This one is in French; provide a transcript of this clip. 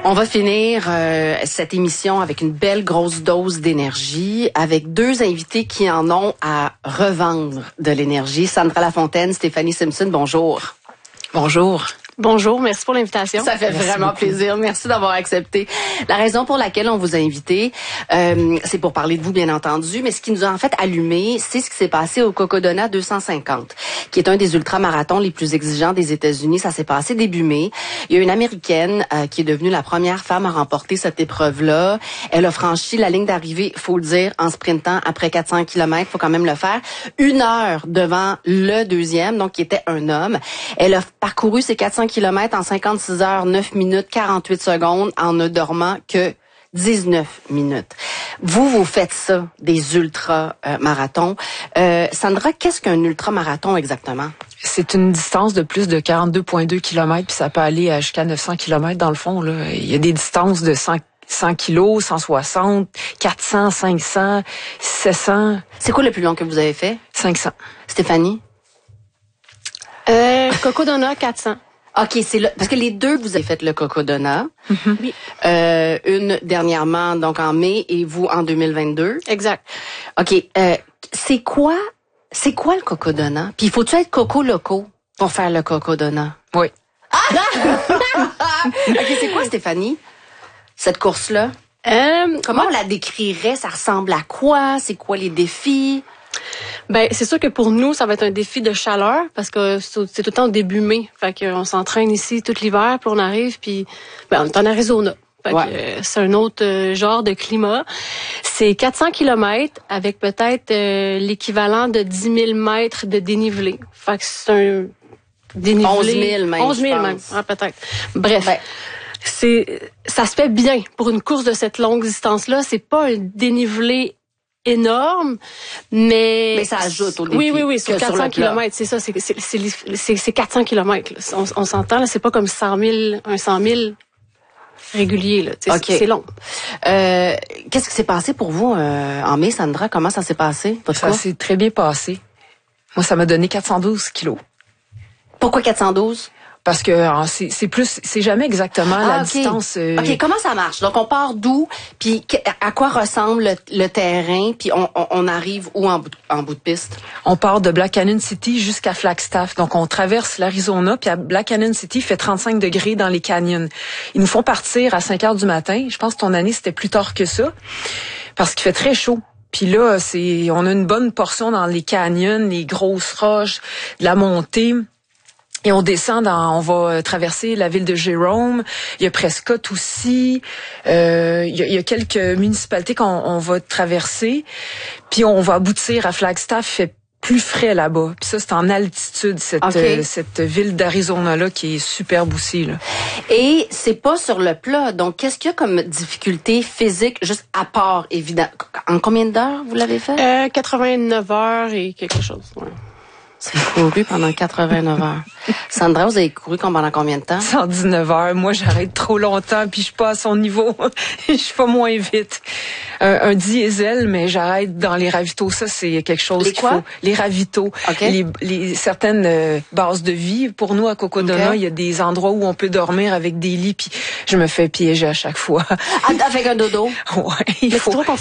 On va finir cette émission avec une belle grosse dose d'énergie, avec deux invités qui en ont à revendre de l'énergie. Sandra Lafontaine, Stéphanie Simpson, bonjour. Bonjour. Bonjour, merci pour l'invitation. Ça fait vraiment plaisir. Merci d'avoir accepté. La raison pour laquelle on vous a invité, c'est pour parler de vous, bien entendu, mais ce qui nous a en fait allumé, c'est ce qui s'est passé au Cocodona 250, qui est un des ultramarathons les plus exigeants des États-Unis. Ça s'est passé début mai. Il y a une Américaine qui est devenue la première femme à remporter cette épreuve-là. Elle a franchi la ligne d'arrivée, faut le dire, en sprintant après 400 km. Faut quand même le faire. 1 heure devant le deuxième, donc qui était un homme. Elle a parcouru ces 400 km en 56 heures, 9 minutes, 48 secondes en ne dormant que 19 minutes. Vous faites ça, des ultra-marathons. Sandra, qu'est-ce qu'un ultramarathon exactement? C'est une distance de plus de 42,2 km, puis ça peut aller jusqu'à 900 km dans le fond. Là. Il y a des distances de 100 kilos, 160, 400, 500, 700. C'est quoi le plus long que vous avez fait? 500. Stéphanie? Cocodona 400. OK, c'est là, parce que les deux, vous avez fait le Cocodona. Mm-hmm. Oui. Une dernièrement, donc en mai, et vous en 2022. Exact. OK, c'est quoi le Cocodona? Puis faut-tu être Coco Loco pour faire le Cocodona? Oui. OK, c'est quoi, Stéphanie, cette course-là? Comment on la décrirait? Ça ressemble à quoi? C'est quoi les défis? Ben, c'est sûr que pour nous, ça va être un défi de chaleur parce que c'est tout le temps au début mai. Fait qu'on s'entraîne ici tout l'hiver, puis on arrive, puis on est en Arizona. Fait que, c'est un autre genre de climat. C'est 400 km avec peut-être l'équivalent de 10 000 mètres de dénivelé. Fait que c'est un dénivelé... 11 000 même, 11 000 même, peut-être. Bref. Ouais. Ça se fait bien pour une course de cette longue distance-là. C'est pas un dénivelé énorme, mais ça ajoute au défi. Oui, sur 400 km, c'est ça, c'est 400 km. Là. On s'entend, là, c'est pas comme 100 000 régulier, là. Okay. C'est long. Qu'est-ce qui s'est passé pour vous en mai, Sandra? Comment ça s'est passé? Ça s'est très bien passé. Moi, ça m'a donné 412 kilos. Pourquoi 412? Parce que c'est jamais exactement la distance. OK, comment ça marche? Donc, on part d'où? Puis, à quoi ressemble le terrain? Puis, on arrive où en bout de piste? On part de Black Canyon City jusqu'à Flagstaff. Donc, on traverse l'Arizona. Puis, à Black Canyon City, il fait 35 degrés dans les canyons. Ils nous font partir à 5 heures du matin. Je pense que ton année, c'était plus tard que ça. Parce qu'il fait très chaud. Puis là, on a une bonne portion dans les canyons, les grosses roches, de la montée. Et on descend on va traverser la ville de Jerome. Il y a Prescott aussi. Il y a quelques municipalités qu'on va traverser. Puis on va aboutir à Flagstaff. Il fait plus frais là-bas. Puis ça, c'est en altitude, cette ville d'Arizona-là qui est superbe aussi, là. Et c'est pas sur le plat. Donc, qu'est-ce qu'il y a comme difficulté physique, juste à part, évidemment? En combien d'heures vous l'avez fait? 89 heures et quelque chose, ouais. C'est couru pendant 89 heures. Sandra, vous avez couru pendant combien de temps? 119 heures. Moi, j'arrête trop longtemps, puis je suis pas à son niveau. Je suis pas moins vite. Un diesel, mais j'arrête dans les ravitaux. Ça, c'est quelque chose qu'il faut. Les ravitaux. Okay. Certaines bases de vie. Pour nous, à Cocodona, il y a des endroits où on peut dormir avec des lits, puis je me fais piéger à chaque fois. Avec un dodo? Ouais, il faut.